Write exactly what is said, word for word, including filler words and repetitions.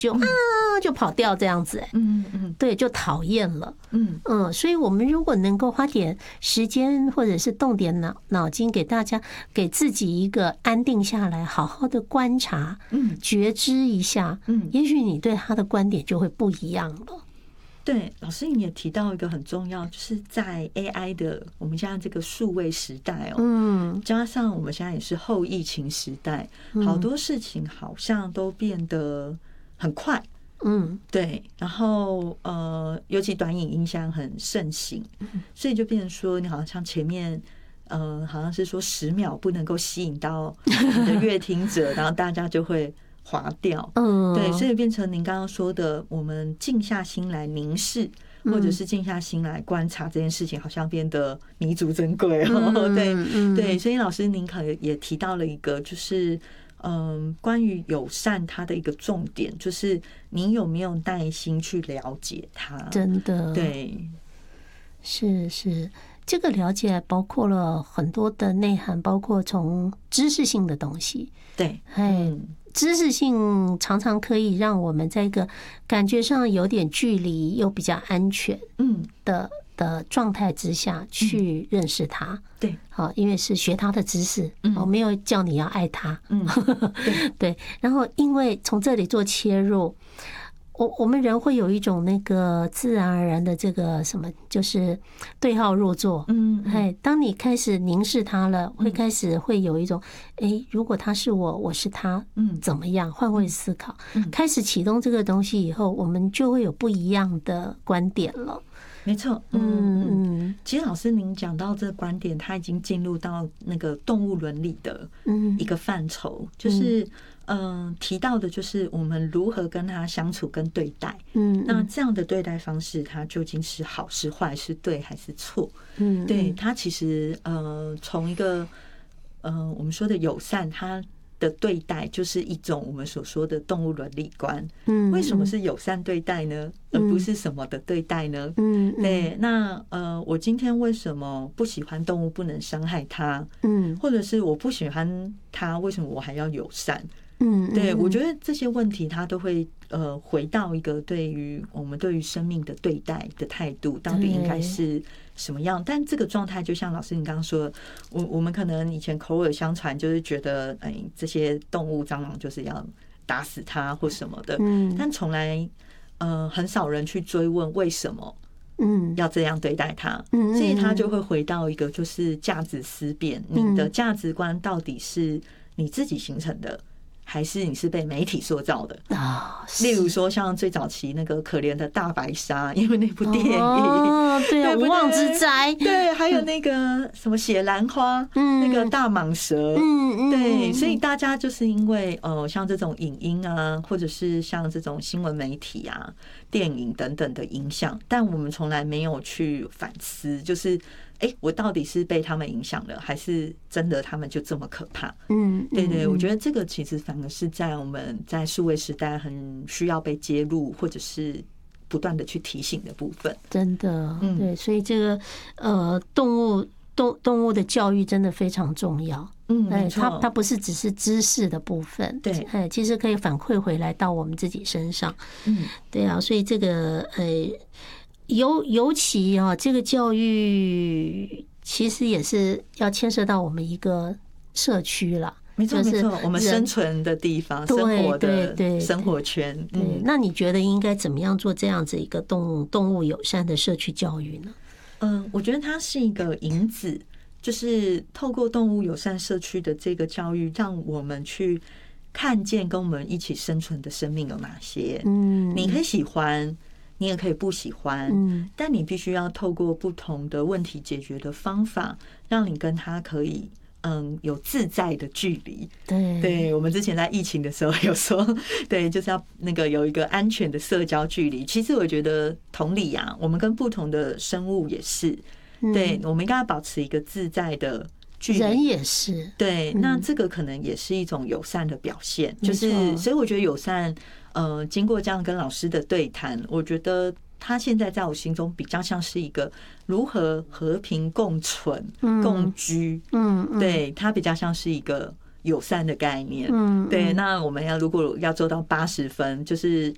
就啊就跑掉这样子、欸， 嗯嗯， 对，就讨厌了， 嗯嗯，所以我们如果能够花点时间，或者是动点脑脑筋，给大家给自己一个安定下来，好好的观察， 嗯， 觉知一下， 嗯， 也许你对他的观点就会不一样了。 对，老师你也提到一个很重要，就是在 A I 的我们现在这个数位时代哦， 嗯， 加上我们现在也是后疫情时代，好多事情好像都变得很快。 嗯， 对，然后呃，尤其短影音像很盛行，所以就变成说，你好像前面呃，好像是说十秒不能够吸引到你的阅听者，然后大家就会滑掉。 嗯， 对，所以变成您刚刚说的，我们静下心来凝视，或者是静下心来观察这件事情，好像变得弥足珍贵哦。对对，所以老师您可能也提到了一个，就是。嗯，关于友善，它的一个重点就是你有没有耐心去了解它。 真的， 对， 是是，这个了解包括了很多的内涵，包括从知识性的东西。 对， 哎，知识性常常可以让我们在一个感觉上有点距离又比较安全嗯的的状态之下去认识它。 对， 好，因为是学他的知识，我嗯没有叫你要爱他。 嗯，对对，然后因为从这里做切入，我我们人会有一种那个自然而然的这个什么，就是对号入座。 嗯， 哎，当你开始凝视他了，会开始会有一种，哎，如果他是我，我是他， 嗯， 怎么样？换位思考，开始启动这个东西以后，我们就会有不一样的观点了。 没错，嗯嗯，其实老师您讲到这个观点，他已经进入到那个动物伦理的一个范畴，就是嗯提到的就是我们如何跟他相处跟对待，嗯，那这样的对待方式，它究竟是好是坏，是对还是错？嗯，对，它其实呃从一个呃我们说的友善，它的对待就是一种我们所说的动物伦理观。嗯，为什么是友善对待呢？而不是什么的对待呢？嗯，对。那呃，我今天为什么不喜欢动物，不能伤害它？嗯，或者是我不喜欢它，为什么我还要友善？嗯，对，我觉得这些问题它都会呃回到一个对于我们对于生命的对待的态度，到底应该是什么样？但这个状态就像老师你刚刚说的，我我们可能以前口耳相传，就是觉得哎这些动物蟑螂就是要打死它或什么的，嗯，但从来呃很少人去追问为什么。嗯，要这样对待它，所以他就会回到一个就是价值思辨，你的价值观到底是你自己形成的，还是你是被媒体塑造的啊？例如说，像最早期那个可怜的大白鲨，因为那部电影， 哦，对啊，无妄之灾， 对，还有那个什么血兰花，那个大蟒蛇，嗯对，所以大家就是因为呃，像这种影音啊，或者是像这种新闻媒体啊、电影等等的影响，但我们从来没有去反思，就是。哎、欸，我到底是被他们影响了，还是真的他们就这么可怕？嗯，对对，我觉得这个其实反而是在我们在数位时代很需要被揭露，或者是不断的去提醒的部分。 真的，对，所以这个呃，动物动动物的教育真的非常重要。嗯，哎，它它不是只是知识的部分， 对， 哎，其实可以反馈回来到我们自己身上。嗯，对啊，所以这个呃。尤尤其啊，这个教育其实也是要牵涉到我们一个社区啦， 没错没错，我们生存的地方，生活的生活圈。 对，那你觉得应该怎么样做这样子一个动动物友善的社区教育呢？ 嗯，我觉得它是一个引子，就是透过动物友善社区的这个教育，让我们去看见跟我们一起生存的生命有哪些。嗯，你可以喜欢。你也可以不喜欢，但你必须要透过不同的问题解决的方法，让你跟他可以嗯有自在的距离。 对， 对我们之前在疫情的时候有说，对，就是要那个有一个安全的社交距离。其实我觉得同理啊，我们跟不同的生物也是，对，我们应该要保持一个自在的距离。 人也是， 对，那这个可能也是一种友善的表现，就是所以我觉得友善。呃，经过这样跟老师的对谈，我觉得他现在在我心中比较像是一个如何和平共存、共居。嗯，对，他比较像是一个友善的概念。嗯，对。那我们要如果要做到八十分，就是